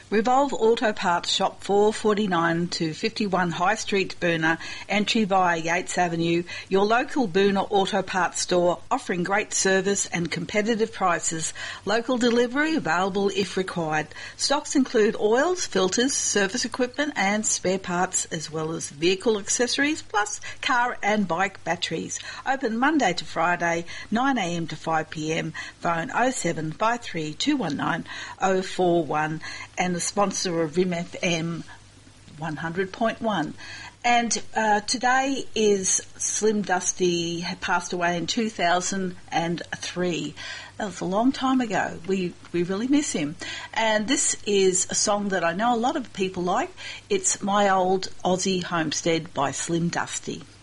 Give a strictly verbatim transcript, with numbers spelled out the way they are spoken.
Revolve Auto Parts Shop, four forty-nine to fifty-one High Street, Boonah, entry via Yates Avenue, your local Boonah Auto Parts store, offering great service and competitive prices. Local delivery available if required. Stocks include oils, filters, service equipment and spare parts, as well as vehicle accessories, plus car and bike batteries. Open Monday to Friday, nine a m to five p m. Phone oh seven five three two one nine oh four one, and the sponsor of R I M F M one hundred point one. And uh, today is Slim Dusty, had passed away in two thousand three. That was a long time ago. We we really miss him. And this is a song that I know a lot of people like. It's My Old Aussie Homestead by Slim Dusty.